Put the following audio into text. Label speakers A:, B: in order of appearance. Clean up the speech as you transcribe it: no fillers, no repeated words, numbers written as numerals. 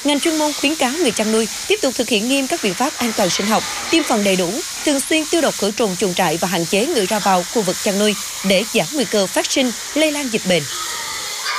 A: ngành chuyên môn khuyến cáo người chăn nuôi tiếp tục thực hiện nghiêm các biện pháp an toàn sinh học, tiêm phòng đầy đủ, thường xuyên tiêu độc khử trùng chuồng trại và hạn chế người ra vào khu vực chăn nuôi để giảm nguy cơ phát sinh, lây lan dịch bệnh.